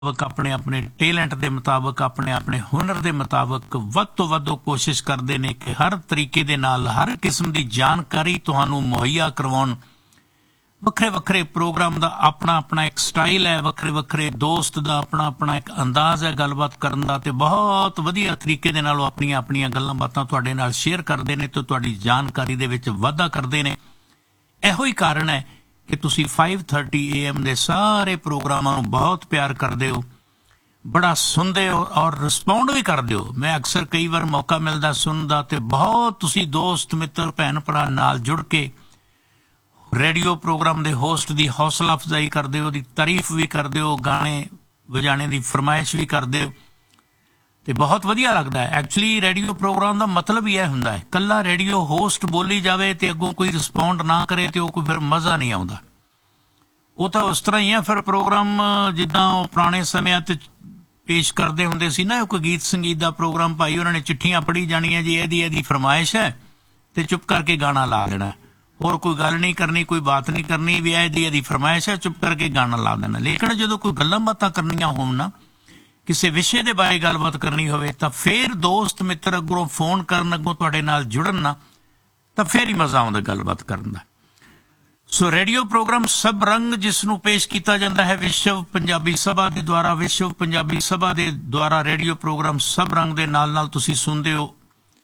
ਆਪਣੇ ਆਪਣੇ ਟੈਲੈਂਟ ਦੇ ਮੁਤਾਬਕ ਆਪਣੇ ਆਪਣੇ ਹੁਨਰ ਦੇ ਮੁਤਾਬਕ ਵੱਧ ਤੋਂ ਵੱਧ ਉਹ ਕੋਸ਼ਿਸ਼ ਕਰਦੇ ਨੇ ਕਿ ਹਰ ਤਰੀਕੇ ਦੇ ਨਾਲ ਹਰ ਕਿਸਮ ਦੀ ਜਾਣਕਾਰੀ ਤੁਹਾਨੂੰ ਮੁਹੱਈਆ ਕਰਵਾਉਣ। ਵੱਖਰੇ ਵੱਖਰੇ ਪ੍ਰੋਗਰਾਮ ਦਾ ਆਪਣਾ ਆਪਣਾ ਇੱਕ ਸਟਾਈਲ ਹੈ, ਵੱਖਰੇ ਵੱਖਰੇ ਦੋਸਤ ਦਾ ਆਪਣਾ ਆਪਣਾ ਇੱਕ ਅੰਦਾਜ਼ ਹੈ ਗੱਲਬਾਤ ਕਰਨ ਦਾ, ਤੇ ਬਹੁਤ ਵਧੀਆ ਤਰੀਕੇ ਦੇ ਨਾਲ ਉਹ ਆਪਣੀਆਂ ਆਪਣੀਆਂ ਗੱਲਾਂ ਬਾਤਾਂ ਤੁਹਾਡੇ ਨਾਲ ਸ਼ੇਅਰ ਕਰਦੇ ਨੇ ਤੇ ਤੁਹਾਡੀ ਜਾਣਕਾਰੀ ਦੇ ਵਿੱਚ ਵਾਧਾ ਕਰਦੇ ਨੇ। ਇਹੋ ਹੀ ਕਾਰਨ ਹੈ ਕਿ ਤੁਸੀਂ 5:30 AM ਦੇ ਸਾਰੇ ਪ੍ਰੋਗਰਾਮਾਂ ਨੂੰ ਬਹੁਤ ਪਿਆਰ ਕਰਦੇ ਹੋ, ਬੜਾ ਸੁਣਦੇ ਹੋ ਔਰ ਰਿਸਪੌਂਡ ਵੀ ਕਰਦੇ ਹੋ। ਮੈਂ ਅਕਸਰ ਕਈ ਵਾਰ ਮੌਕਾ ਮਿਲਦਾ ਸੁਣਨ ਦਾ, ਤੇ ਬਹੁਤ ਤੁਸੀਂ ਦੋਸਤ ਮਿੱਤਰ ਭੈਣ ਭਰਾ ਨਾਲ ਜੁੜ ਕੇ ਰੇਡੀਓ ਪ੍ਰੋਗਰਾਮ ਦੇ ਹੋਸਟ ਦੀ ਹੌਸਲਾ ਅਫਜ਼ਾਈ ਕਰਦੇ ਹੋ, ਉਹਦੀ ਤਾਰੀਫ ਵੀ ਕਰਦੇ ਹੋ, ਗਾਣੇ ਵਜਾਣੇ ਦੀ ਫਰਮਾਇਸ਼ ਵੀ ਕਰਦੇ ਹੋ, ਤੇ ਬਹੁਤ ਵਧੀਆ ਲੱਗਦਾ ਹੈ। ਐਕਚੁਅਲੀ ਰੇਡੀਓ ਪ੍ਰੋਗਰਾਮ ਦਾ ਮਤਲਬ ਹੀ ਇਹ ਹੁੰਦਾ ਹੈ, ਇਕੱਲਾ ਰੇਡੀਓ ਹੋਸਟ ਬੋਲੀ ਜਾਵੇ ਤੇ ਅੱਗੋਂ ਕੋਈ ਰਿਸਪੌਂਡ ਨਾ ਕਰੇ ਤੇ ਉਹ ਕੋਈ ਫਿਰ ਮਜ਼ਾ ਨਹੀਂ ਆਉਂਦਾ। ਉਹ ਤਾਂ ਉਸ ਤਰ੍ਹਾਂ ਹੀ ਹੈ ਫਿਰ ਪ੍ਰੋਗਰਾਮ ਜਿੱਦਾਂ ਉਹ ਪੁਰਾਣੇ ਸਮਿਆਂ 'ਤੇ ਪੇਸ਼ ਕਰਦੇ ਹੁੰਦੇ ਸੀ ਨਾ, ਕੋਈ ਗੀਤ ਸੰਗੀਤ ਦਾ ਪ੍ਰੋਗਰਾਮ ਭਾਈ ਉਹਨਾਂ ਨੇ ਚਿੱਠੀਆਂ ਪੜ੍ਹੀ ਜਾਣੀਆਂ ਜੀ, ਇਹਦੀ ਫਰਮਾਇਸ਼ ਹੈ ਤੇ ਚੁੱਪ ਕਰਕੇ ਗਾਣਾ ਲਾ ਦੇਣਾ, ਹੋਰ ਕੋਈ ਗੱਲ ਨਹੀਂ ਕਰਨੀ, ਕੋਈ ਬਾਤ ਨਹੀਂ ਕਰਨੀ, ਵੀ ਇਹਦੀ ਫਰਮਾਇਸ਼ ਹੈ, ਚੁੱਪ ਕਰਕੇ ਗਾਣਾ ਲਾ ਦੇਣਾ। ਲੇਕਿਨ ਜਦੋਂ ਕੋਈ ਗੱਲਾਂ ਬਾਤਾਂ ਕਰਨੀਆਂ ਹੋਣ ਨਾ, ਕਿਸੇ ਵਿਸ਼ੇ ਦੇ ਬਾਰੇ ਗੱਲਬਾਤ ਕਰਨੀ ਹੋਵੇ, ਤਾਂ ਫਿਰ ਦੋਸਤ ਮਿੱਤਰ ਅੱਗੋਂ ਫੋਨ ਕਰਨ, ਅੱਗੋਂ ਤੁਹਾਡੇ ਨਾਲ ਜੁੜਨ ਨਾ, ਤਾਂ ਫਿਰ ਹੀ ਮਜ਼ਾ ਆਉਂਦਾ ਗੱਲਬਾਤ ਕਰਨ ਦਾ। ਸੋ ਰੇਡੀਓ ਪ੍ਰੋਗਰਾਮ ਸਭ ਰੰਗ ਜਿਸ ਨੂੰ ਪੇਸ਼ ਕੀਤਾ ਜਾਂਦਾ ਹੈ ਵਿਸ਼ਵ ਪੰਜਾਬੀ ਸਭਾ ਦੇ ਦੁਆਰਾ, ਵਿਸ਼ਵ ਪੰਜਾਬੀ ਸਭਾ ਦੇ ਦੁਆਰਾ ਰੇਡੀਓ ਪ੍ਰੋਗਰਾਮ ਸਭ ਰੰਗ ਦੇ ਨਾਲ ਨਾਲ ਤੁਸੀਂ ਸੁਣਦੇ ਹੋ।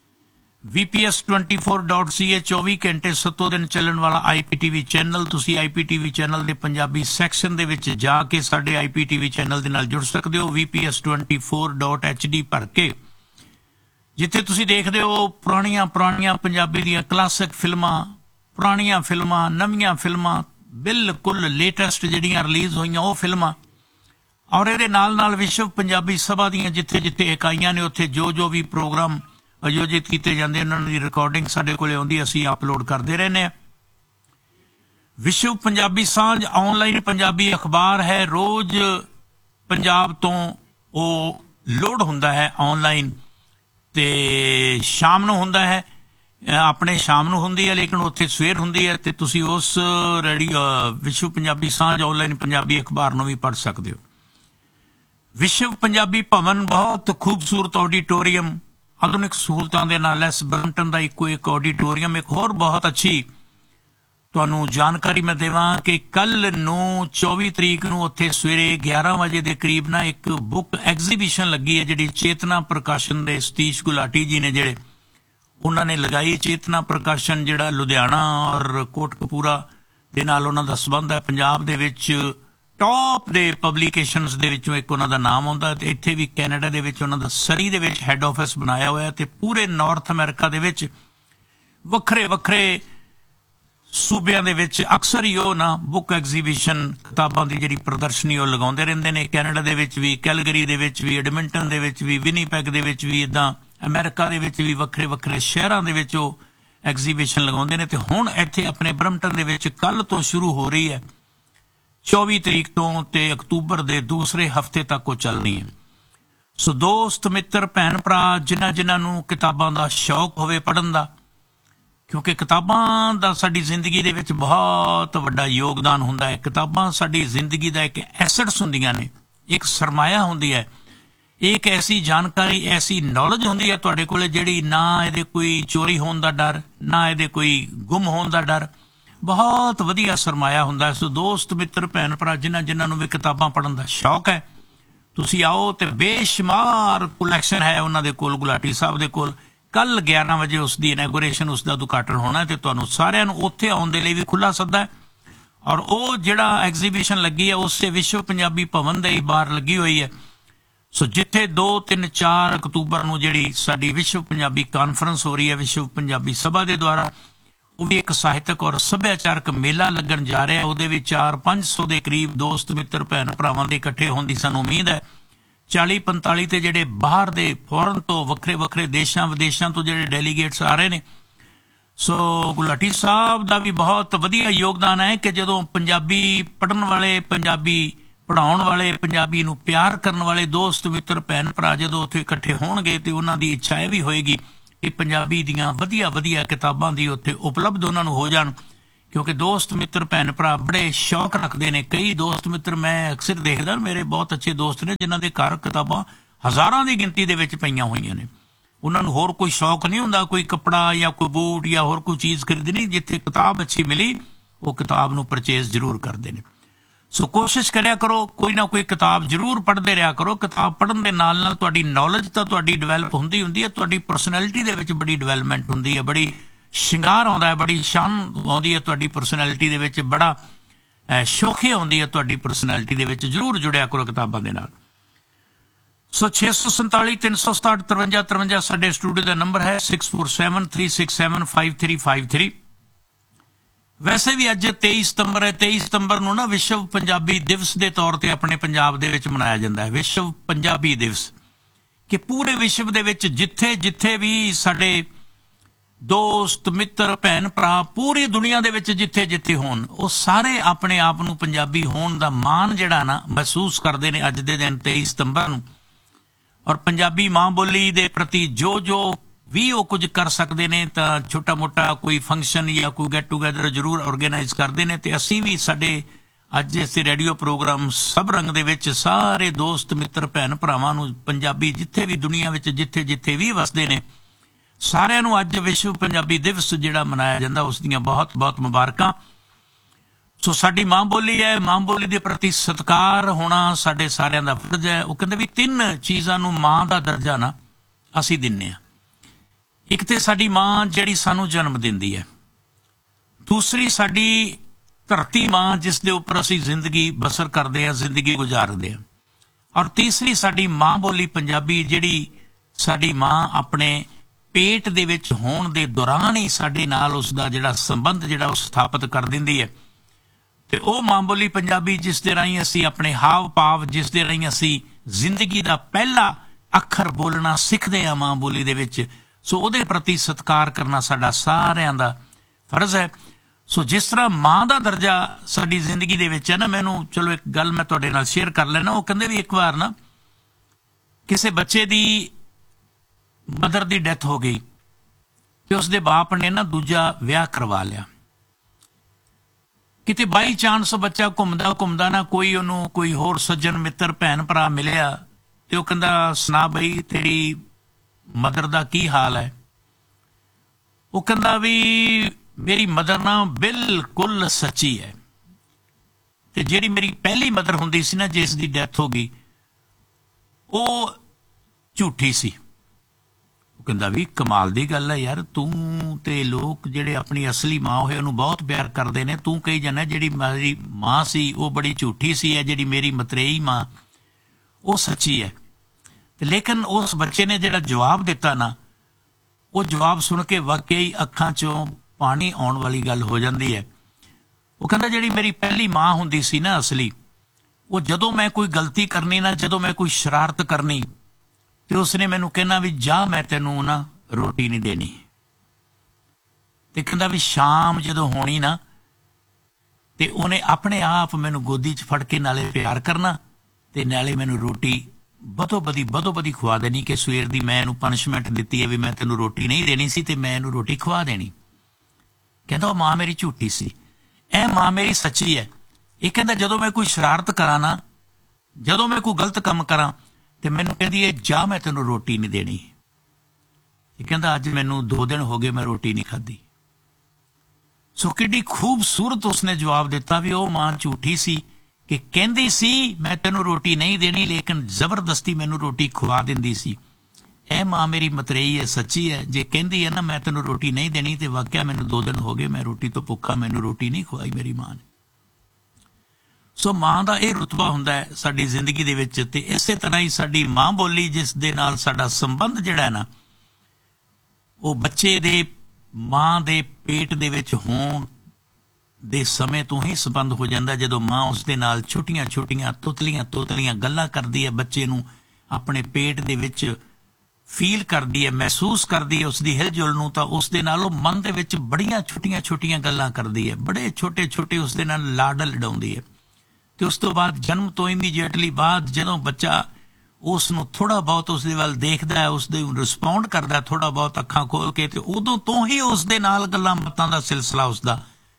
VPS24.ca 24 ਘੰਟੇ 7 ਦਿਨ ਚੱਲਣ ਵਾਲਾ IPTV ਚੈਨਲ, ਤੁਸੀਂ IPTV ਚੈਨਲ ਦੇ ਪੰਜਾਬੀ ਸੈਕਸ਼ਨ ਦੇ ਵਿੱਚ ਜਾ ਕੇ ਸਾਡੇ IPTV ਚੈਨਲ ਦੇ ਨਾਲ ਜੁੜ ਸਕਦੇ ਹੋ, VPS24.HD ਭਰ ਕੇ, ਜਿੱਥੇ ਤੁਸੀਂ ਦੇਖਦੇ ਹੋ ਪੁਰਾਣੀਆਂ ਪੰਜਾਬੀ ਦੀਆਂ ਕਲਾਸਿਕ ਫਿਲਮਾਂ, ਪੁਰਾਣੀਆਂ ਫਿਲਮਾਂ, ਨਵੀਆਂ ਫਿਲਮਾਂ, ਬਿਲਕੁਲ ਲੇਟੈਸਟ ਜਿਹੜੀਆਂ ਰਿਲੀਜ਼ ਹੋਈਆਂ ਉਹ ਫਿਲਮਾਂ, ਔਰ ਇਹਦੇ ਨਾਲ ਨਾਲ ਵਿਸ਼ਵ ਪੰਜਾਬੀ ਸਭਾ ਦੀਆਂ ਜਿੱਥੇ ਜਿੱਥੇ ਇਕਾਈਆਂ ਨੇ ਉੱਥੇ ਜੋ ਵੀ ਪ੍ਰੋਗਰਾਮ ਆਯੋਜਿਤ ਕੀਤੇ ਜਾਂਦੇ ਉਹਨਾਂ ਦੀ ਰਿਕਾਰਡਿੰਗ ਸਾਡੇ ਕੋਲ ਆਉਂਦੀ, ਅਸੀਂ ਅਪਲੋਡ ਕਰਦੇ ਰਹਿੰਦੇ ਹਾਂ। ਵਿਸ਼ਵ ਪੰਜਾਬੀ ਸਾਂਝ ਆਨਲਾਈਨ ਪੰਜਾਬੀ ਅਖਬਾਰ ਹੈ, ਰੋਜ਼ ਪੰਜਾਬ ਤੋਂ ਉਹ ਲੋਡ ਹੁੰਦਾ ਹੈ ਆਨਲਾਈਨ, ਤੇ ਸ਼ਾਮ ਨੂੰ ਹੁੰਦਾ ਹੈ, ਆਪਣੇ ਸ਼ਾਮ ਨੂੰ ਹੁੰਦੀ ਹੈ ਲੇਕਿਨ ਉੱਥੇ ਸਵੇਰ ਹੁੰਦੀ ਹੈ, ਤੇ ਤੁਸੀਂ ਉਸ ਰੇਡੀਓ ਵਿਸ਼ਵ ਪੰਜਾਬੀ ਸਾਂਝ ਆਨਲਾਈਨ ਪੰਜਾਬੀ ਅਖਬਾਰ ਨੂੰ ਵੀ ਪੜ੍ਹ ਸਕਦੇ ਹੋ। ਵਿਸ਼ਵ ਪੰਜਾਬੀ ਭਵਨ ਬਹੁਤ ਖੂਬਸੂਰਤ ਆਡੀਟੋਰੀਅਮ, ਆਧੁਨਿਕ ਸਹੂਲਤਾਂ ਦੇ ਨਾਲ ਲੈਸ ਬਰਮਟਨ ਦਾ ਇੱਕੋ ਇੱਕ ਆਡੀਟੋਰੀਅਮ। ਇੱਕ ਹੋਰ ਬਹੁਤ ਅੱਛੀ ਤੁਹਾਨੂੰ ਜਾਣਕਾਰੀ ਮੈਂ ਦੇਵਾਂ ਕਿ ਕੱਲ ਨੂੰ 24 ਤਰੀਕ ਨੂੰ ਉੱਥੇ ਸਵੇਰੇ 11 ਵਜੇ ਦੇ ਕਰੀਬ ਨਾ ਇੱਕ ਬੁੱਕ ਐਗਜ਼ੀਬਿਸ਼ਨ ਲੱਗੀ ਹੈ, ਜਿਹੜੀ ਚੇਤਨਾ ਪ੍ਰਕਾਸ਼ਨ ਦੇ ਸਤੀਸ਼ ਗੁਲਾਟੀ ਜੀ ਨੇ ਜਿਹੜੇ ਉਹਨਾਂ ਨੇ ਲਗਾਈ। ਚੇਤਨਾ ਪ੍ਰਕਾਸ਼ਨ ਜਿਹੜਾ ਲੁਧਿਆਣਾ ਔਰ ਕੋਟਕਪੂਰਾ ਦੇ ਨਾਲ ਉਹਨਾਂ ਦਾ ਸੰਬੰਧ ਹੈ, ਪੰਜਾਬ ਦੇ ਵਿੱਚ ਟੌਪ ਦੇ ਪਬਲੀਕੇਸ਼ਨਸ ਦੇ ਵਿੱਚੋਂ ਇੱਕ ਉਹਨਾਂ ਦਾ ਨਾਮ ਆਉਂਦਾ, ਤੇ ਇੱਥੇ ਵੀ ਕੈਨੇਡਾ ਦੇ ਵਿੱਚ ਉਹਨਾਂ ਦਾ ਸਰੀ ਦੇ ਵਿੱਚ ਹੈੱਡ ਆਫਿਸ ਬਣਾਇਆ ਹੋਇਆ, ਤੇ ਪੂਰੇ ਨਾਰਥ ਅਮਰੀਕਾ ਦੇ ਵਿੱਚ ਵੱਖਰੇ ਵੱਖਰੇ ਸੂਬਿਆਂ ਦੇ ਵਿੱਚ ਅਕਸਰ ਹੀ ਉਹ ਨਾ ਬੁੱਕ ਐਗਜ਼ੀਬਿਸ਼ਨ ਕਿਤਾਬਾਂ ਦੀ ਜਿਹੜੀ ਪ੍ਰਦਰਸ਼ਨੀ ਉਹ ਲਗਾਉਂਦੇ ਰਹਿੰਦੇ ਨੇ। ਕੈਨੇਡਾ ਦੇ ਵਿੱਚ ਵੀ, ਕੈਲਗਰੀ ਦੇ ਵਿੱਚ ਵੀ, ਐਡਮਿੰਟਨ ਦੇ ਵਿੱਚ ਵੀ, ਵਿਨੀਪੈਗ ਦੇ ਵਿੱਚ ਵੀ, ਇੱਦਾਂ ਅਮਰੀਕਾ ਦੇ ਵਿੱਚ ਵੀ ਵੱਖਰੇ ਵੱਖਰੇ ਸ਼ਹਿਰਾਂ ਦੇ ਵਿੱਚ ਉਹ ਐਗਜ਼ੀਬਿਸ਼ਨ ਲਗਾਉਂਦੇ ਨੇ। ਤੇ ਹੁਣ ਇੱਥੇ ਆਪਣੇ ਬਰਮਟਨ ਦੇ ਵਿੱਚ ਕੱਲ ਤੋਂ ਸ਼ੁਰੂ ਹੋ ਰਹੀ ਹੈ, 24 ਤਰੀਕ ਤੋਂ, ਤੇ ਅਕਤੂਬਰ ਦੇ ਦੂਸਰੇ ਹਫ਼ਤੇ ਤੱਕ ਉਹ ਚੱਲਣੀ ਹੈ। ਸੋ ਦੋਸਤ ਮਿੱਤਰ ਭੈਣ ਭਰਾ ਜਿਨ੍ਹਾਂ ਨੂੰ ਕਿਤਾਬਾਂ ਦਾ ਸ਼ੌਕ ਹੋਵੇ ਪੜ੍ਹਨ ਦਾ, ਕਿਉਂਕਿ ਕਿਤਾਬਾਂ ਦਾ ਸਾਡੀ ਜ਼ਿੰਦਗੀ ਦੇ ਵਿੱਚ ਬਹੁਤ ਵੱਡਾ ਯੋਗਦਾਨ ਹੁੰਦਾ ਹੈ। ਕਿਤਾਬਾਂ ਸਾਡੀ ਜ਼ਿੰਦਗੀ ਦਾ ਇੱਕ ਐਸੈਟਸ ਹੁੰਦੀਆਂ ਨੇ, ਇੱਕ ਸਰਮਾਇਆ ਹੁੰਦੀ ਹੈ, ਇੱਕ ਐਸੀ ਜਾਣਕਾਰੀ, ਐਸੀ ਨੌਲੇਜ ਹੁੰਦੀ ਹੈ ਤੁਹਾਡੇ ਕੋਲ ਜਿਹੜੀ ਨਾ ਇਹਦੇ ਕੋਈ ਚੋਰੀ ਹੋਣ ਦਾ ਡਰ, ਨਾ ਇਹਦੇ ਕੋਈ ਗੁੰਮ ਹੋਣ ਦਾ ਡਰ, ਬਹੁਤ ਵਧੀਆ ਸਰਮਾਇਆ ਹੁੰਦਾ ਹੈ। ਸੋ ਦੋਸਤ ਮਿੱਤਰ ਭੈਣ ਭਰਾ ਜਿਨ੍ਹਾਂ ਨੂੰ ਵੀ ਕਿਤਾਬਾਂ ਪੜ੍ਹਨ ਦਾ ਸ਼ੌਕ ਹੈ, ਤੁਸੀਂ ਆਓ, ਤੇ ਬੇਸ਼ੁਮਾਰ ਕਲੈਕਸ਼ਨ ਹੈ ਉਹਨਾਂ ਦੇ ਕੋਲ, ਗੁਲਾਟੀ ਸਾਹਿਬ ਦੇ ਕੋਲ। ਕੱਲ 11 ਵਜੇ ਉਸ ਦੀ ਇਨੈਗੋਰੇਸ਼ਨ, ਉਸ ਦਾ ਉਦਘਾਟਨ ਹੋਣਾ, ਤੇ ਤੁਹਾਨੂੰ ਸਾਰਿਆਂ ਨੂੰ ਉੱਥੇ ਆਉਣ ਦੇ ਲਈ ਵੀ ਖੁੱਲ੍ਹਾ ਸੱਦਾ ਹੈ। ਔਰ ਉਹ ਜਿਹੜਾ ਐਗਜ਼ੀਬਿਸ਼ਨ ਲੱਗੀ ਹੈ ਉਸੇ ਵਿਸ਼ਵ ਪੰਜਾਬੀ ਭਵਨ ਦੇ ਹੀ ਬਾਹਰ ਲੱਗੀ ਹੋਈ ਹੈ। ਸੋ ਜਿੱਥੇ 2, 3, 4 ਅਕਤੂਬਰ ਨੂੰ ਜਿਹੜੀ ਸਾਡੀ ਵਿਸ਼ਵ ਪੰਜਾਬੀ ਕਾਨਫਰੰਸ ਹੋ ਰਹੀ ਹੈ ਵਿਸ਼ਵ ਪੰਜਾਬੀ ਸਭਾ ਦੇ ਦੁਆਰਾ, ਉਹ ਵੀ ਇੱਕ ਸਾਹਿਤਕ ਔਰ ਸੱਭਿਆਚਾਰਕ ਮੇਲਾ ਲੱਗਣ ਜਾ ਰਿਹਾ। ਉਹਦੇ ਵਿੱਚ 400-500 ਦੇ ਕਰੀਬ ਦੋਸਤ ਮਿੱਤਰ ਭੈਣ ਭਰਾਵਾਂ ਦੇ ਇਕੱਠੇ ਹੋਣ ਦੀ ਸਾਨੂੰ ਉਮੀਦ ਹੈ। 40-45 ਤੇ ਜਿਹੜੇ ਬਾਹਰ ਦੇ ਫੋਰਨ ਤੋਂ ਵੱਖਰੇ ਵੱਖਰੇ ਦੇਸ਼ਾਂ ਵਿਦੇਸ਼ਾਂ ਤੋਂ ਜਿਹੜੇ ਡੈਲੀਗੇਟਸ ਆ ਰਹੇ ਨੇ। ਸੋ ਗੁਲਾਟੀ ਸਾਹਿਬ ਦਾ ਵੀ ਬਹੁਤ ਵਧੀਆ ਯੋਗਦਾਨ ਹੈ ਕਿ ਜਦੋਂ ਪੰਜਾਬੀ ਪੜ੍ਹਨ ਵਾਲੇ, ਪੰਜਾਬੀ ਪੜ੍ਹਾਉਣ ਵਾਲੇ, ਪੰਜਾਬੀ ਨੂੰ ਪਿਆਰ ਕਰਨ ਵਾਲੇ ਦੋਸਤ ਮਿੱਤਰ ਭੈਣ ਭਰਾ ਜਦੋਂ ਉੱਥੇ ਇਕੱਠੇ ਹੋਣਗੇ, ਤੇ ਉਹਨਾਂ ਦੀ ਇੱਛਾ ਇਹ ਵੀ ਹੋਏਗੀ ਕਿ ਪੰਜਾਬੀ ਦੀਆਂ ਵਧੀਆ ਕਿਤਾਬਾਂ ਦੀ ਉੱਥੇ ਉਪਲਬਧ ਉਹਨਾਂ ਨੂੰ ਹੋ ਜਾਣ। ਕਿਉਂਕਿ ਦੋਸਤ ਮਿੱਤਰ ਭੈਣ ਭਰਾ ਬੜੇ ਸ਼ੌਕ ਰੱਖਦੇ ਨੇ। ਕਈ ਦੋਸਤ ਮਿੱਤਰ ਮੈਂ ਅਕਸਰ ਦੇਖਦਾ, ਮੇਰੇ ਬਹੁਤ ਅੱਛੇ ਦੋਸਤ ਨੇ ਜਿਨ੍ਹਾਂ ਦੇ ਘਰ ਕਿਤਾਬਾਂ ਹਜ਼ਾਰਾਂ ਦੀ ਗਿਣਤੀ ਦੇ ਵਿੱਚ ਪਈਆਂ ਹੋਈਆਂ ਨੇ। ਉਹਨਾਂ ਨੂੰ ਹੋਰ ਕੋਈ ਸ਼ੌਕ ਨਹੀਂ ਹੁੰਦਾ, ਕੋਈ ਕੱਪੜਾ ਜਾਂ ਕੋਈ ਬੂਟ ਜਾਂ ਹੋਰ ਕੋਈ ਚੀਜ਼ ਖਰੀਦਣੀ। ਜਿੱਥੇ ਕਿਤਾਬ ਅੱਛੀ ਮਿਲੀ ਉਹ ਕਿਤਾਬ ਨੂੰ ਪਰਚੇਜ਼ ਜ਼ਰੂਰ ਕਰਦੇ ਨੇ। ਸੋ ਕੋਸ਼ਿਸ਼ ਕਰਿਆ ਕਰੋ, ਕੋਈ ਨਾ ਕੋਈ ਕਿਤਾਬ ਜ਼ਰੂਰ ਪੜ੍ਹਦੇ ਰਿਹਾ ਕਰੋ। ਕਿਤਾਬ ਪੜ੍ਹਨ ਦੇ ਨਾਲ ਨਾਲ ਤੁਹਾਡੀ ਨੌਲੇਜ ਤਾਂ ਤੁਹਾਡੀ ਡਿਵੈਲਪ ਹੁੰਦੀ ਹੈ, ਤੁਹਾਡੀ ਪਰਸਨੈਲਿਟੀ ਦੇ ਵਿੱਚ ਬੜੀ ਡਿਵੈਲਪਮੈਂਟ ਹੁੰਦੀ ਹੈ, ਬੜੀ ਸ਼ਿੰਗਾਰ ਆਉਂਦਾ ਹੈ, ਬੜੀ ਸ਼ਾਨ ਆਉਂਦੀ ਹੈ ਤੁਹਾਡੀ ਪਰਸਨੈਲਿਟੀ ਦੇ ਵਿੱਚ, ਬੜਾ ਸ਼ੋਖੀ ਆਉਂਦੀ ਹੈ ਤੁਹਾਡੀ ਪਰਸਨੈਲਿਟੀ ਦੇ ਵਿੱਚ। ਜ਼ਰੂਰ ਜੁੜਿਆ ਕਰੋ ਕਿਤਾਬਾਂ ਦੇ ਨਾਲ। ਸੋ 647 367 53 53 ਸਾਡੇ ਸਟੂਡੀਓ ਦਾ ਨੰਬਰ ਹੈ, 6473675353। ਵੈਸੇ ਵੀ ਅੱਜ 23 ਸਤੰਬਰ ਹੈ। 23 ਸਤੰਬਰ ਨੂੰ ਨਾ ਵਿਸ਼ਵ ਪੰਜਾਬੀ ਦਿਵਸ ਦੇ ਤੌਰ ਤੇ ਆਪਣੇ ਪੰਜਾਬ ਦੇ ਵਿੱਚ ਮਨਾਇਆ ਜਾਂਦਾ ਹੈ, ਵਿਸ਼ਵ ਪੰਜਾਬੀ ਦਿਵਸ। ਕਿ ਪੂਰੇ ਵਿਸ਼ਵ ਦੇ ਵਿੱਚ ਜਿੱਥੇ ਜਿੱਥੇ ਵੀ ਸਾਡੇ ਦੋਸਤ ਮਿੱਤਰ ਭੈਣ ਭਰਾ ਪੂਰੀ ਦੁਨੀਆ ਦੇ ਵਿੱਚ ਜਿੱਥੇ ਜਿੱਥੇ ਹੋਣ, ਉਹ ਸਾਰੇ ਆਪਣੇ ਆਪ ਨੂੰ ਪੰਜਾਬੀ ਹੋਣ ਦਾ ਮਾਣ ਜਿਹੜਾ ਨਾ ਮਹਿਸੂਸ ਕਰਦੇ ਨੇ ਅੱਜ ਦੇ ਦਿਨ 23 ਸਤੰਬਰ ਨੂੰ। ਔਰ ਪੰਜਾਬੀ ਮਾਂ ਬੋਲੀ ਦੇ ਪ੍ਰਤੀ ਜੋ ਵੀ ਉਹ ਕੁਝ ਕਰ ਸਕਦੇ ਨੇ ਤਾਂ ਛੋਟਾ ਮੋਟਾ ਕੋਈ ਫੰਕਸ਼ਨ ਜਾਂ ਕੋਈ ਗੈਟ ਟੂਗੈਦਰ ਜ਼ਰੂਰ ਆਰਗੇਨਾਈਜ਼ ਕਰਦੇ ਨੇ। ਤੇ ਅਸੀਂ ਵੀ ਸਾਡੇ ਅੱਜ ਇਸ ਰੇਡੀਓ ਪ੍ਰੋਗਰਾਮ ਸਭ ਰੰਗ ਦੇ ਵਿੱਚ ਸਾਰੇ ਦੋਸਤ ਮਿੱਤਰ ਭੈਣ ਭਰਾਵਾਂ ਨੂੰ, ਪੰਜਾਬੀ ਜਿੱਥੇ ਵੀ ਦੁਨੀਆ ਵਿੱਚ ਜਿੱਥੇ ਜਿੱਥੇ ਵੀ ਵਸਦੇ ਨੇ, ਸਾਰਿਆਂ ਨੂੰ ਅੱਜ ਵਿਸ਼ਵ ਪੰਜਾਬੀ ਦਿਵਸ ਜਿਹੜਾ ਮਨਾਇਆ ਜਾਂਦਾ ਉਸ ਦੀਆਂ ਬਹੁਤ ਬਹੁਤ ਮੁਬਾਰਕਾਂ। ਸੋ ਸਾਡੀ ਮਾਂ ਬੋਲੀ ਹੈ, ਮਾਂ ਬੋਲੀ ਦੇ ਪ੍ਰਤੀ ਸਤਿਕਾਰ ਹੋਣਾ ਸਾਡੇ ਸਾਰਿਆਂ ਦਾ ਫਰਜ਼ ਹੈ। ਉਹ ਕਹਿੰਦੇ ਵੀ 3 ਚੀਜ਼ਾਂ ਨੂੰ ਮਾਂ ਦਾ ਦਰਜਾ ਨਾ ਅਸੀਂ ਦਿੰਦੇ ਹਾਂ। ਇੱਕ ਤੇ ਸਾਡੀ ਮਾਂ ਜਿਹੜੀ ਸਾਨੂੰ ਜਨਮ ਦਿੰਦੀ ਹੈ, ਦੂਸਰੀ ਸਾਡੀ ਧਰਤੀ ਮਾਂ ਜਿਸ ਦੇ ਉੱਪਰ ਅਸੀਂ ਜ਼ਿੰਦਗੀ ਬਸਰ ਕਰਦੇ ਹਾਂ, ਜ਼ਿੰਦਗੀ ਗੁਜ਼ਾਰਦੇ ਹਾਂ, ਔਰ ਤੀਸਰੀ ਸਾਡੀ ਮਾਂ ਬੋਲੀ ਪੰਜਾਬੀ ਜਿਹੜੀ ਸਾਡੀ ਮਾਂ ਆਪਣੇ ਪੇਟ ਦੇ ਵਿੱਚ ਹੋਣ ਦੇ ਦੌਰਾਨ ਹੀ ਸਾਡੇ ਨਾਲ ਉਸ ਦਾ ਜਿਹੜਾ ਸੰਬੰਧ ਜਿਹੜਾ ਉਹ ਸਥਾਪਿਤ ਕਰ ਦਿੰਦੀ ਹੈ। ਤੇ ਉਹ ਮਾਂ ਬੋਲੀ ਪੰਜਾਬੀ ਜਿਸ ਦੇ ਰਾਹੀਂ ਅਸੀਂ ਆਪਣੇ ਹਾਵ ਭਾਵ, ਜਿਸ ਦੇ ਰਾਹੀਂ ਅਸੀਂ ਜ਼ਿੰਦਗੀ ਦਾ ਪਹਿਲਾ ਅੱਖਰ ਬੋਲਣਾ ਸਿੱਖਦੇ ਹਾਂ ਮਾਂ ਬੋਲੀ ਦੇ ਵਿੱਚ। ਸੋ ਉਹਦੇ ਪ੍ਰਤੀ ਸਤਿਕਾਰ ਕਰਨਾ ਸਾਡਾ ਸਾਰਿਆਂ ਦਾ ਫਰਜ਼ ਹੈ। ਸੋ ਜਿਸ ਤਰ੍ਹਾਂ ਮਾਂ ਦਾ ਦਰਜਾ ਸਾਡੀ ਜ਼ਿੰਦਗੀ ਦੇ ਵਿੱਚ ਹੈ ਨਾ, ਮੈਨੂੰ ਚਲੋ ਇੱਕ ਗੱਲ ਮੈਂ ਤੁਹਾਡੇ ਨਾਲ ਸ਼ੇਅਰ ਕਰ ਲੈਣਾ। ਉਹ ਕਹਿੰਦੇ ਵੀ ਇੱਕ ਵਾਰ ਨਾ ਕਿਸੇ ਬੱਚੇ ਦੀ ਮਦਰ ਦੀ ਡੈਥ ਹੋ ਗਈ ਤੇ ਉਸਦੇ ਬਾਪ ਨੇ ਨਾ ਦੂਜਾ ਵਿਆਹ ਕਰਵਾ ਲਿਆ। ਕਿਤੇ ਬਾਈ ਚਾਂਸ ਬੱਚਾ ਘੁੰਮਦਾ ਘੁੰਮਦਾ ਨਾ ਉਹਨੂੰ ਕੋਈ ਹੋਰ ਸੱਜਣ ਮਿੱਤਰ ਭੈਣ ਭਰਾ ਮਿਲਿਆ ਤੇ ਉਹ ਕਹਿੰਦਾ, ਸੁਣਾ ਬਈ ਤੇਰੀ ਮਦਰ ਦਾ ਕੀ ਹਾਲ ਹੈ? ਉਹ ਕਹਿੰਦਾ ਵੀ ਮੇਰੀ ਮਦਰ ਨਾ ਬਿਲਕੁਲ ਸੱਚੀ ਹੈ, ਤੇ ਜਿਹੜੀ ਮੇਰੀ ਪਹਿਲੀ ਮਦਰ ਹੁੰਦੀ ਸੀ ਨਾ ਜਿਸ ਦੀ ਡੈਥ ਹੋ ਗਈ ਉਹ ਝੂਠੀ ਸੀ। ਉਹ ਕਹਿੰਦਾ ਵੀ ਕਮਾਲ ਦੀ ਗੱਲ ਹੈ ਯਾਰ, ਤੂੰ ਤੇ ਲੋਕ ਜਿਹੜੇ ਆਪਣੀ ਅਸਲੀ ਮਾਂ ਹੋਏ ਉਹਨੂੰ ਬਹੁਤ ਪਿਆਰ ਕਰਦੇ ਨੇ, ਤੂੰ ਕਹੀ ਜਾਂਦਾ ਜਿਹੜੀ ਮੇਰੀ ਮਾਂ ਸੀ ਉਹ ਬੜੀ ਝੂਠੀ ਸੀ, ਹੈ ਜਿਹੜੀ ਮੇਰੀ ਮਤਰੇਈ ਮਾਂ ਉਹ ਸੱਚੀ ਹੈ। ਤੇ ਲੇਕਿਨ ਉਸ ਬੱਚੇ ਨੇ ਜਿਹੜਾ ਜਵਾਬ ਦਿੱਤਾ ਨਾ, ਉਹ ਜਵਾਬ ਸੁਣ ਕੇ ਵਾਕਈ ਅੱਖਾਂ 'ਚੋਂ ਪਾਣੀ ਆਉਣ ਵਾਲੀ ਗੱਲ ਹੋ ਜਾਂਦੀ ਹੈ। ਉਹ ਕਹਿੰਦਾ ਜਿਹੜੀ ਮੇਰੀ ਪਹਿਲੀ ਮਾਂ ਹੁੰਦੀ ਸੀ ਨਾ ਅਸਲੀ, ਉਹ ਜਦੋਂ ਮੈਂ ਕੋਈ ਗਲਤੀ ਕਰਨੀ ਨਾ, ਜਦੋਂ ਮੈਂ ਕੋਈ ਸ਼ਰਾਰਤ ਕਰਨੀ ਤੇ ਉਸਨੇ ਮੈਨੂੰ ਕਹਿਣਾ ਵੀ ਜਾ ਮੈਂ ਤੈਨੂੰ ਨਾ ਰੋਟੀ ਨਹੀਂ ਦੇਣੀ। ਤੇ ਕਹਿੰਦਾ ਵੀ ਸ਼ਾਮ ਜਦੋਂ ਹੋਣੀ ਨਾ ਤੇ ਉਹਨੇ ਆਪਣੇ ਆਪ ਮੈਨੂੰ ਗੋਦੀ 'ਚ ਫੜ ਕੇ ਨਾਲੇ ਪਿਆਰ ਕਰਨਾ ਤੇ ਨਾਲੇ ਮੈਨੂੰ ਰੋਟੀ ਬਦੋ ਬਦੀ ਖਵਾ ਦੇਣੀ ਕਿ ਸਵੇਰ ਦੀ ਮੈਂ ਇਹਨੂੰ ਪਨਿਸ਼ਮੈਂਟ ਦਿੱਤੀ ਹੈ ਵੀ ਮੈਂ ਤੈਨੂੰ ਰੋਟੀ ਨਹੀਂ ਦੇਣੀ ਸੀ ਤੇ ਮੈਂ ਇਹਨੂੰ ਰੋਟੀ ਖਵਾ ਦੇਣੀ। ਕਹਿੰਦਾ ਉਹ ਮਾਂ ਮੇਰੀ ਝੂਠੀ ਸੀ, ਇਹ ਮਾਂ ਮੇਰੀ ਸੱਚੀ ਹੈ। ਇਹ ਕਹਿੰਦਾ ਜਦੋਂ ਮੈਂ ਕੋਈ ਸ਼ਰਾਰਤ ਕਰਾਂ ਨਾ, ਜਦੋਂ ਮੈਂ ਕੋਈ ਗਲਤ ਕੰਮ ਕਰਾਂ ਤੇ ਮੈਨੂੰ ਕਹਿੰਦੀ ਹੈ ਜਾ ਮੈਂ ਤੈਨੂੰ ਰੋਟੀ ਨਹੀਂ ਦੇਣੀ। ਇਹ ਕਹਿੰਦਾ ਅੱਜ ਮੈਨੂੰ 2 ਦਿਨ ਹੋ ਗਏ ਮੈਂ ਰੋਟੀ ਨਹੀਂ ਖਾਧੀ। ਸੋ ਕਿੱਡੀ ਖੂਬਸੂਰਤ ਉਸਨੇ ਜਵਾਬ ਦਿੱਤਾ ਵੀ ਉਹ ਮਾਂ ਝੂਠੀ ਸੀ ਕਿ ਕਹਿੰਦੀ ਸੀ ਮੈਂ ਤੈਨੂੰ ਰੋਟੀ ਨਹੀਂ ਦੇਣੀ ਲੇਕਿਨ ਜ਼ਬਰਦਸਤੀ ਮੈਨੂੰ ਰੋਟੀ ਖਵਾ ਦਿੰਦੀ ਸੀ। ਇਹ ਮਾਂ ਮੇਰੀ ਮਤਰੇਈ ਹੈ, ਸੱਚੀ ਹੈ। ਜੇ ਕਹਿੰਦੀ ਹੈ ਨਾ ਮੈਂ ਤੈਨੂੰ ਰੋਟੀ ਨਹੀਂ ਦੇਣੀ ਤੇ ਵਾਕਿਆ ਮੈਨੂੰ 2 ਦਿਨ ਹੋ ਗਏ ਮੈਂ ਰੋਟੀ ਤੋਂ ਭੁੱਖਾ, ਮੈਨੂੰ ਰੋਟੀ ਨਹੀਂ ਖਵਾਈ ਮੇਰੀ ਮਾਂ ਨੇ। ਸੋ ਮਾਂ ਦਾ ਇਹ ਰੁਤਬਾ ਹੁੰਦਾ ਹੈ ਸਾਡੀ ਜ਼ਿੰਦਗੀ ਦੇ ਵਿੱਚ। ਤੇ ਇਸੇ ਤਰ੍ਹਾਂ ਹੀ ਸਾਡੀ ਮਾਂ ਬੋਲੀ ਜਿਸ ਦੇ ਨਾਲ ਸਾਡਾ ਸੰਬੰਧ ਜਿਹੜਾ ਹੈ ਨਾ ਉਹ ਬੱਚੇ ਦੇ ਮਾਂ ਦੇ ਪੇਟ ਦੇ ਵਿੱਚ ਹੋਣ ਦੇ ਸਮੇਂ ਤੋਂ ਹੀ ਸੰਬੰਧ ਹੋ ਜਾਂਦਾ, ਜਦੋਂ ਮਾਂ ਉਸ ਦੇ ਨਾਲ ਛੋਟੀਆਂ ਛੋਟੀਆਂ ਤੋਤਲੀਆਂ ਗੱਲਾਂ ਕਰਦੀ ਹੈ, ਬੱਚੇ ਨੂੰ ਆਪਣੇ ਪੇਟ ਦੇ ਵਿੱਚ ਫੀਲ ਕਰਦੀ ਹੈ, ਮਹਿਸੂਸ ਕਰਦੀ ਹੈ ਉਸਦੀ ਹਿਲਜੁਲ ਨੂੰ, ਤਾਂ ਉਸ ਦੇ ਨਾਲ ਉਹ ਮਨ ਦੇ ਵਿੱਚ ਬੜੀਆਂ ਛੋਟੀਆਂ ਗੱਲਾਂ ਕਰਦੀ ਹੈ, ਬੜੇ ਛੋਟੇ ਉਸ ਦੇ ਨਾਲ ਲਾਡ ਲਡਾਉਂਦੀ ਹੈ। ਤੇ ਉਸ ਤੋਂ ਬਾਅਦ ਜਨਮ ਤੋਂ ਇਮੀਡੀਏਟਲੀ ਬਾਅਦ ਜਦੋਂ ਬੱਚਾ ਉਸ ਨੂੰ ਥੋੜਾ ਬਹੁਤ ਉਸ ਦੇ ਵੱਲ ਦੇਖਦਾ ਹੈ, ਉਸ ਦੇ ਰਿਸਪੌਂਡ ਕਰਦਾ ਥੋੜਾ ਬਹੁਤ ਅੱਖਾਂ ਖੋਲ ਕੇ, ਤੇ ਉਦੋਂ ਤੋਂ ਹੀ ਉਸ ਦੇ ਨਾਲ ਗੱਲਾਂ ਬਾਤਾਂ ਦਾ ਸਿਲਸਿਲਾ ਉਸਦਾ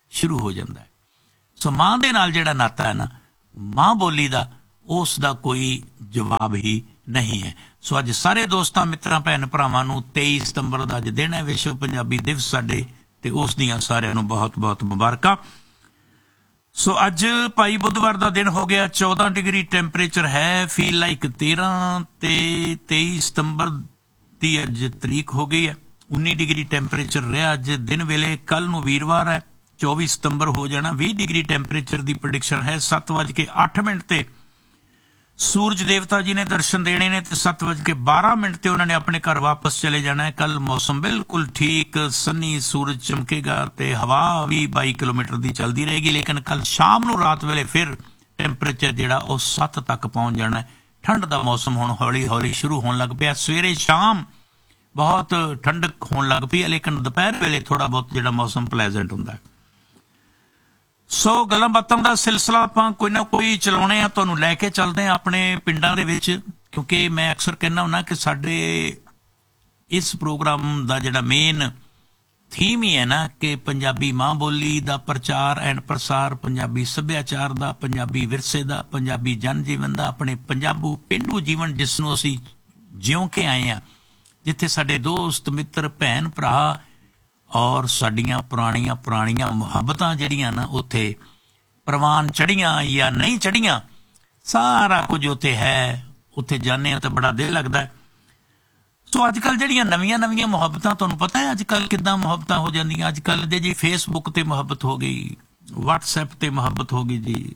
ਸ਼ੁਰੂ ਹੋ ਜਾਂਦਾ ਹੈ। ਸੋ ਮਾਂ ਦੇ ਨਾਲ ਜਿਹੜਾ ਨਾਤਾ ਹੈ ਨਾ, ਮਾਂ ਬੋਲੀ ਦਾ, ਉਸ ਦਾ ਕੋਈ ਜਵਾਬ ਹੀ ਨਹੀਂ ਹੈ। ਸੋ ਅੱਜ ਸਾਰੇ ਦੋਸਤਾਂ, ਮਿੱਤਰਾਂ, ਭੈਣ ਭਰਾਵਾਂ ਨੂੰ 23 ਸਤੰਬਰ ਦਾ ਅੱਜ ਦਿਨ ਹੈ, ਵਿਸ਼ਵ ਪੰਜਾਬੀ ਦਿਵਸ ਸਾਡੇ, ਤੇ ਉਸ ਦੀਆਂ ਸਾਰਿਆਂ ਨੂੰ ਬਹੁਤ ਬਹੁਤ ਮੁਬਾਰਕਾਂ। ਸੋ ਅੱਜ ਭਾਈ ਬੁੱਧਵਾਰ ਦਾ ਦਿਨ ਹੋ ਗਿਆ, 14 ਡਿਗਰੀ ਟੈਂਪਰੇਚਰ ਹੈ, ਫੀਲ ਲਾਈਕ 13, ਤੇ 23 ਸਤੰਬਰ ਦੀ ਅੱਜ ਤਰੀਕ ਹੋ ਗਈ ਹੈ। 19 ਡਿਗਰੀ ਟੈਂਪਰੇਚਰ ਰਿਹਾ ਅੱਜ ਦਿਨ ਵੇਲੇ। ਕੱਲ ਨੂੰ ਵੀਰਵਾਰ ਹੈ, 24 ਸਤੰਬਰ ਹੋ ਜਾਣਾ। 20 ਡਿਗਰੀ ਟੈਂਪਰੇਚਰ ਦੀ ਪ੍ਰੈਡਿਕਸ਼ਨ ਹੈ। 7:08 ਤੇ ਸੂਰਜ ਦੇਵਤਾ ਜੀ ਨੇ ਦਰਸ਼ਨ ਦੇਣੇ ਨੇ, ਤੇ 7:12 ਤੇ ਉਹਨਾਂ ਨੇ ਆਪਣੇ ਘਰ ਵਾਪਸ ਚਲੇ ਜਾਣਾ ਹੈ। ਕੱਲ ਮੌਸਮ ਬਿਲਕੁਲ ਠੀਕ, ਸੰਨੀ, ਸੂਰਜ ਚਮਕੇਗਾ ਤੇ ਹਵਾ ਵੀ 22 ਕਿਲੋਮੀਟਰ ਦੀ ਚੱਲਦੀ ਰਹੇਗੀ। ਲੇਕਿਨ ਕੱਲ ਸ਼ਾਮ ਨੂੰ, ਰਾਤ ਵੇਲੇ ਫਿਰ ਟੈਂਪਰੇਚਰ ਜਿਹੜਾ ਉਹ 7 ਤੱਕ ਪਹੁੰਚ ਜਾਣਾ ਹੈ। ਠੰਡ ਦਾ ਮੌਸਮ ਹੁਣ ਹੌਲੀ ਹੌਲੀ ਸ਼ੁਰੂ ਹੋਣ ਲੱਗ ਪਿਆ। ਸਵੇਰੇ ਸ਼ਾਮ ਬਹੁਤ ਠੰਡਕ ਹੋਣ ਲੱਗ ਪਈ ਹੈ, ਲੇਕਿਨ ਦੁਪਹਿਰ ਵੇਲੇ ਥੋੜਾ ਬਹੁਤ ਜਿਹੜਾ ਮੌਸਮ ਪਲੇਜ਼ੈਂਟ ਹੁੰਦਾ ਹੈ। ਸੋ ਗੱਲਾਂ ਬਾਤਾਂ ਦਾ ਸਿਲਸਿਲਾ ਆਪਾਂ ਕੋਈ ਨਾ ਕੋਈ ਚਲਾਉਣੇ ਆ, ਤੁਹਾਨੂੰ ਲੈ ਕੇ ਚੱਲਦੇ ਆ ਆਪਣੇ ਪਿੰਡਾਂ ਦੇ ਵਿੱਚ, ਕਿਉਂਕਿ ਮੈਂ ਅਕਸਰ ਕਹਿੰਦਾ ਹੁੰਦਾ ਕਿ ਸਾਡੇ ਇਸ ਪ੍ਰੋਗਰਾਮ ਦਾ ਜਿਹੜਾ ਮੇਨ ਥੀਮ ਹੀ ਹੈ ਨਾ ਕਿ ਪੰਜਾਬੀ ਮਾਂ ਬੋਲੀ ਦਾ ਪ੍ਰਚਾਰ ਐਂਡ ਪ੍ਰਸਾਰ, ਪੰਜਾਬੀ ਸੱਭਿਆਚਾਰ ਦਾ, ਪੰਜਾਬੀ ਵਿਰਸੇ ਦਾ, ਪੰਜਾਬੀ ਜਨ ਜੀਵਨ ਦਾ, ਆਪਣੇ ਪੰਜਾਬੂ ਪੇਂਡੂ ਜੀਵਨ ਜਿਸ ਨੂੰ ਅਸੀਂ ਜਿਉਂ ਕੇ ਆਏ ਆ, ਜਿੱਥੇ ਸਾਡੇ ਦੋਸਤ, ਮਿੱਤਰ, ਭੈਣ, ਭਰਾ ਔਰ ਸਾਡੀਆਂ ਪੁਰਾਣੀਆਂ ਮੁਹੱਬਤਾਂ ਜਿਹੜੀਆਂ ਨਾ ਉੱਥੇ ਪ੍ਰਵਾਨ ਚੜ੍ਹੀਆਂ ਜਾਂ ਨਹੀਂ ਚੜ੍ਹੀਆਂ, ਸਾਰਾ ਕੁਝ ਉੱਥੇ ਹੈ। ਉੱਥੇ ਜਾਂਦੇ ਹਾਂ ਤਾਂ ਬੜਾ ਦਿਲ ਲੱਗਦਾ ਹੈ। ਸੋ ਅੱਜ ਕੱਲ੍ਹ ਜਿਹੜੀਆਂ ਨਵੀਆਂ ਮੁਹੱਬਤਾਂ, ਤੁਹਾਨੂੰ ਪਤਾ ਹੈ ਅੱਜ ਕੱਲ੍ਹ ਕਿੱਦਾਂ ਮੁਹੱਬਤਾਂ ਹੋ ਜਾਂਦੀਆਂ। ਅੱਜ ਕੱਲ੍ਹ ਦੇ ਜੀ ਫੇਸਬੁੱਕ ਤੇ ਮੁਹੱਬਤ ਹੋ ਗਈ, ਵਟਸਐਪ ਤੇ ਮੁਹੱਬਤ ਹੋ ਗਈ ਜੀ,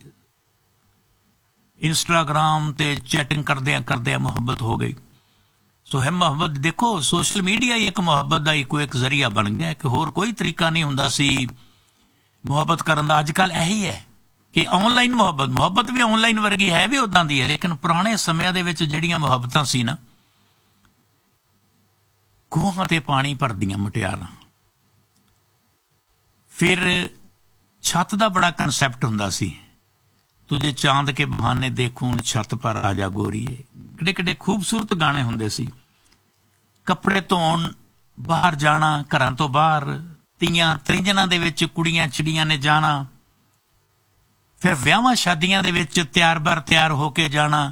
ਇੰਸਟਾਗ੍ਰਾਮ ਤੇ ਚੈਟਿੰਗ ਕਰਦਿਆਂ ਮੁਹੱਬਤ ਹੋ ਗਈ। ਸੋ ਹੈ ਮੁਹੱਬਤ, ਦੇਖੋ ਸੋਸ਼ਲ ਮੀਡੀਆ ਹੀ ਇੱਕ ਮੁਹੱਬਤ ਦਾ ਇੱਕ ਜ਼ਰੀਆ ਬਣ ਗਿਆ ਕਿ ਹੋਰ ਕੋਈ ਤਰੀਕਾ ਨਹੀਂ ਹੁੰਦਾ ਸੀ ਮੁਹੱਬਤ ਕਰਨ ਦਾ। ਅੱਜ ਕੱਲ੍ਹ ਇਹੀ ਹੈ ਕਿ ਆਨਲਾਈਨ ਮੁਹੱਬਤ ਵੀ ਆਨਲਾਈਨ ਵਰਗੀ ਹੈ, ਵੀ ਉਦਾਂ ਦੀ ਹੈ। ਲੇਕਿਨ ਪੁਰਾਣੇ ਸਮਿਆਂ ਦੇ ਵਿੱਚ ਜਿਹੜੀਆਂ ਮੁਹੱਬਤਾਂ ਸੀ ਨਾ, ਖੂਹਾਂ ਤੇ ਪਾਣੀ ਭਰਦੀਆਂ ਮੁਟਿਆਰਾਂ, ਫਿਰ ਛੱਤ ਦਾ ਬੜਾ ਕਨਸੈਪਟ ਹੁੰਦਾ ਸੀ, ਤੁਝੇ ਚਾਂਦ ਕੇ ਬਹਾਨੇ ਦੇਖੂੰ ਛੱਤ ਪਰ ਆ ਜਾ ਗੋਰੀਏ। ਕਿੱਡੇ ਕਿੱਡੇ ਖੂਬਸੂਰਤ ਗਾਣੇ ਹੁੰਦੇ ਸੀ। ਕੱਪੜੇ ਧੋਣ ਬਾਹਰ ਜਾਣਾ, ਘਰਾਂ ਤੋਂ ਬਾਹਰ, ਤੀਆਂ ਤ੍ਰਿੰਜਣਾਂ ਦੇ ਵਿੱਚ ਕੁੜੀਆਂ ਚਿੜੀਆਂ ਨੇ ਜਾਣਾ, ਫਿਰ ਵਿਆਹਾਂ ਸ਼ਾਦੀਆਂ ਦੇ ਵਿੱਚ ਤਿਆਰ ਹੋ ਕੇ ਜਾਣਾ।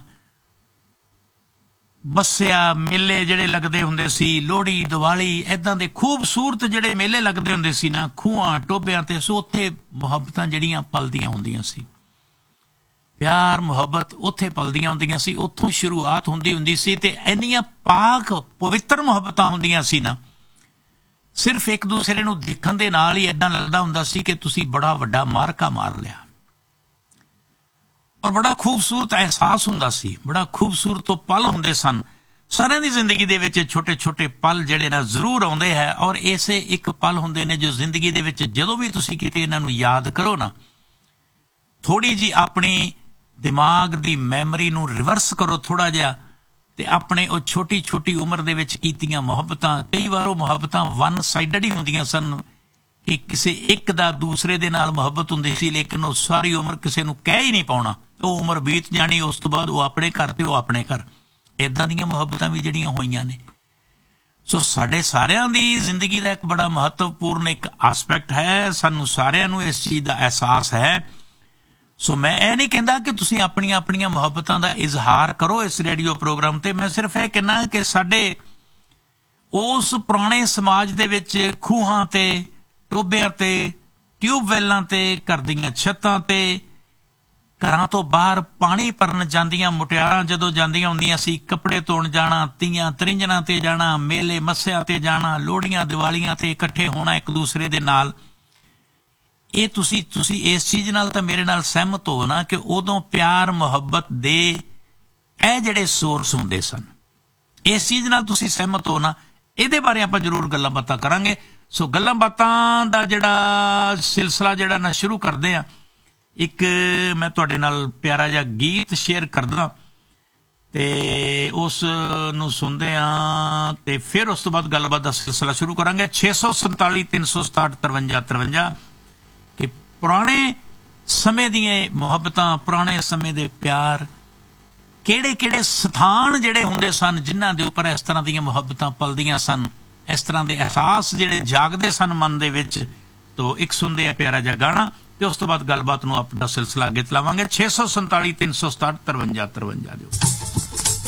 ਬੱਸਿਆ ਮੇਲੇ ਜਿਹੜੇ ਲੱਗਦੇ ਹੁੰਦੇ ਸੀ, ਲੋਹੜੀ, ਦੀਵਾਲੀ, ਏਦਾਂ ਦੇ ਖੂਬਸੂਰਤ ਜਿਹੜੇ ਮੇਲੇ ਲੱਗਦੇ ਹੁੰਦੇ ਸੀ ਨਾ ਖੂਹਾਂ ਟੋਭਿਆਂ ਤੇ, ਸੋ ਉੱਥੇ ਮੁਹੱਬਤਾਂ ਜਿਹੜੀਆਂ ਪਲਦੀਆਂ ਹੁੰਦੀਆਂ ਸੀ, ਪਿਆਰ ਮੁਹੱਬਤ ਉੱਥੇ ਪਲਦੀਆਂ ਹੁੰਦੀਆਂ ਸੀ, ਉੱਥੋਂ ਸ਼ੁਰੂਆਤ ਹੁੰਦੀ ਸੀ। ਤੇ ਇੰਨੀਆਂ ਪਾਕ ਪਵਿੱਤਰ ਮੁਹੱਬਤਾਂ ਹੁੰਦੀਆਂ ਸੀ ਨਾ, ਸਿਰਫ ਇੱਕ ਦੂਸਰੇ ਨੂੰ ਦੇਖਣ ਦੇ ਨਾਲ ਹੀ ਏਦਾਂ ਲੱਗਦਾ ਹੁੰਦਾ ਸੀ ਕਿ ਤੁਸੀਂ ਬੜਾ ਵੱਡਾ ਮਾਰਕਾ ਮਾਰ ਲਿਆ, ਔਰ ਬੜਾ ਖੂਬਸੂਰਤ ਅਹਿਸਾਸ ਹੁੰਦਾ ਸੀ, ਬੜਾ ਖੂਬਸੂਰਤ ਉਹ ਪਲ ਹੁੰਦੇ ਸਨ। ਸਾਰਿਆਂ ਦੀ ਜ਼ਿੰਦਗੀ ਦੇ ਵਿੱਚ ਛੋਟੇ ਛੋਟੇ ਪਲ ਜਿਹੜੇ ਨਾ ਜ਼ਰੂਰ ਆਉਂਦੇ ਹੈ, ਔਰ ਇਸੇ ਇੱਕ ਪਲ ਹੁੰਦੇ ਨੇ ਜੋ ਜ਼ਿੰਦਗੀ ਦੇ ਵਿੱਚ ਜਦੋਂ ਵੀ ਤੁਸੀਂ ਕਿਤੇ ਇਹਨਾਂ ਨੂੰ ਯਾਦ ਕਰੋ ਨਾ, ਥੋੜੀ ਜੀ ਆਪਣੀ ਦਿਮਾਗ ਦੀ ਮੈਮਰੀ ਨੂੰ ਰਿਵਰਸ ਕਰੋ ਥੋੜਾ ਜਿਹਾ, ਤੇ ਆਪਣੇ ਉਹ ਛੋਟੀ ਉਮਰ ਦੇ ਵਿੱਚ ਕੀਤੀਆਂ ਮੁਹੱਬਤਾਂ, ਕਈ ਵਾਰ ਉਹ ਮੁਹੱਬਤਾਂ ਵਨ ਸਾਈਡਡ ਹੀ ਹੁੰਦੀਆਂ ਸਨ ਕਿ ਕਿਸੇ ਇੱਕ ਦਾ ਦੂਸਰੇ ਦੇ ਨਾਲ ਮੁਹੱਬਤ ਹੁੰਦੀ ਸੀ, ਲੇਕਿਨ ਉਹ ਸਾਰੀ ਉਮਰ ਕਿਸੇ ਨੂੰ ਕਹਿ ਹੀ ਨਹੀਂ ਪਾਉਣਾ, ਉਹ ਉਮਰ ਬੀਤ ਜਾਣੀ, ਉਸ ਤੋਂ ਬਾਅਦ ਉਹ ਆਪਣੇ ਘਰ ਤੇ ਉਹ ਆਪਣੇ ਘਰ। ਏਦਾਂ ਦੀਆਂ ਮੁਹੱਬਤਾਂ ਵੀ ਜਿਹੜੀਆਂ ਹੋਈਆਂ ਨੇ। ਸੋ ਸਾਡੇ ਸਾਰਿਆਂ ਦੀ ਜ਼ਿੰਦਗੀ ਦਾ ਇੱਕ ਬੜਾ ਮਹੱਤਵਪੂਰਨ ਇੱਕ ਆਸਪੈਕਟ ਹੈ, ਸਾਨੂੰ ਸਾਰਿਆਂ ਨੂੰ ਇਸ ਚੀਜ਼ ਦਾ ਅਹਿਸਾਸ ਹੈ। ਸੋ ਮੈਂ ਇਹ ਨਹੀਂ ਕਹਿੰਦਾ ਕਿ ਤੁਸੀਂ ਆਪਣੀਆਂ ਮੁਹੱਬਤਾਂ ਦਾ ਇਜ਼ਹਾਰ ਕਰੋ ਇਸ ਰੇਡੀਓ ਪ੍ਰੋਗਰਾਮ ਤੇ, ਮੈਂ ਸਿਰਫ ਇਹ ਕਹਿੰਦਾ ਕਿ ਸਾਡੇ ਉਸ ਪੁਰਾਣੇ ਸਮਾਜ ਦੇ ਵਿੱਚ ਖੂਹਾਂ ਤੇ, ਟੋਭਿਆਂ ਤੇ, ਟਿਊਬਵੈਲਾਂ ਤੇ, ਘਰ ਦੀਆਂ ਛੱਤਾਂ ਤੇ, ਘਰਾਂ ਤੋਂ ਬਾਹਰ ਪਾਣੀ ਭਰਨ ਜਾਂਦੀਆਂ ਮੁਟਿਆਰਾਂ ਜਦੋਂ ਜਾਂਦੀਆਂ ਹੁੰਦੀਆਂ ਸੀ, ਕੱਪੜੇ ਧੋਣ ਜਾਣਾ, ਤੀਆਂ ਤ੍ਰਿੰਜਣਾਂ ਤੇ ਜਾਣਾ, ਮੇਲੇ ਮੱਸਿਆਂ ਤੇ ਜਾਣਾ, ਲੋਹੜੀਆਂ ਦੀਵਾਲੀਆਂ ਤੇ ਇਕੱਠੇ ਹੋਣਾ ਇੱਕ ਦੂਸਰੇ ਦੇ ਨਾਲ। ਇਹ ਤੁਸੀਂ ਇਸ ਚੀਜ਼ ਨਾਲ ਤਾਂ ਮੇਰੇ ਨਾਲ ਸਹਿਮਤ ਹੋ ਨਾ ਕਿ ਉਦੋਂ ਪਿਆਰ ਮੁਹੱਬਤ ਦੇ ਇਹ ਜਿਹੜੇ ਸੋਰਸ ਹੁੰਦੇ ਸਨ, ਇਸ ਚੀਜ਼ ਨਾਲ ਤੁਸੀਂ ਸਹਿਮਤ ਹੋ ਨਾ। ਇਹਦੇ ਬਾਰੇ ਆਪਾਂ ਜ਼ਰੂਰ ਗੱਲਾਂ ਬਾਤਾਂ ਕਰਾਂਗੇ। ਸੋ ਗੱਲਾਂ ਬਾਤਾਂ ਦਾ ਜਿਹੜਾ ਸਿਲਸਿਲਾ ਜਿਹੜਾ ਨਾ ਸ਼ੁਰੂ ਕਰਦੇ ਆ, ਇੱਕ ਮੈਂ ਤੁਹਾਡੇ ਨਾਲ ਪਿਆਰਾ ਜਿਹਾ ਗੀਤ ਸ਼ੇਅਰ ਕਰਦਾ ਤੇ ਉਸ ਨੂੰ ਸੁਣਦੇ ਆ, ਤੇ ਫਿਰ ਉਸ ਤੋਂ ਬਾਅਦ ਗੱਲਬਾਤ ਦਾ ਸਿਲਸਿਲਾ ਸ਼ੁਰੂ ਕਰਾਂਗੇ। 647 367 53 53 ਕਿ ਪੁਰਾਣੇ ਸਮੇਂ ਦੀਆਂ ਮੁਹੱਬਤਾਂ, ਪੁਰਾਣੇ ਸਮੇਂ ਦੇ ਪਿਆਰ, ਕਿਹੜੇ ਸਥਾਨ ਜਿਹੜੇ ਹੁੰਦੇ ਸਨ ਜਿਨ੍ਹਾਂ ਦੇ ਉੱਪਰ ਇਸ ਤਰ੍ਹਾਂ ਦੀਆਂ ਮੁਹੱਬਤਾਂ ਪਲਦੀਆਂ ਸਨ, ਇਸ ਤਰ੍ਹਾਂ ਦੇ ਅਹਿਸਾਸ ਜਿਹੜੇ ਜਾਗਦੇ ਸਨ ਮਨ ਦੇ ਵਿੱਚ। तो एक सुनते हैं प्यारा जिहा गाना ਤੇ ਉਸ ਤੋਂ ਬਾਅਦ ਗੱਲਬਾਤ ਨੂੰ ਆਪਣਾ ਸਿਲਸਿਲਾ ਅੱਗੇ ਚਲਾਵਾਂਗੇ 647 367 53 53 ਦਿਓ।